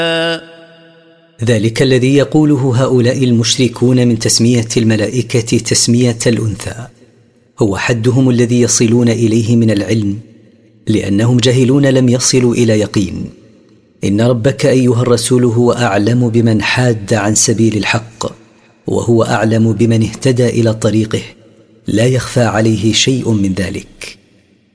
ذلك الذي يقوله هؤلاء المشركون من تسمية الملائكة تسمية الأنثى هو حدهم الذي يصلون إليه من العلم، لأنهم جاهلون لم يصلوا إلى يقين. إن ربك أيها الرسول هو أعلم بمن حاد عن سبيل الحق، وهو أعلم بمن اهتدى إلى طريقه، لا يخفى عليه شيء من ذلك.